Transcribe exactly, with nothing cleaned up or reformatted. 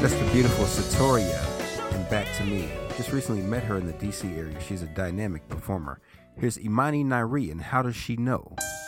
That's the beautiful Satoria and Back to Me. Just recently met her in the D C area. She's a dynamic performer. Here's Imani Nairi and How Does She Know?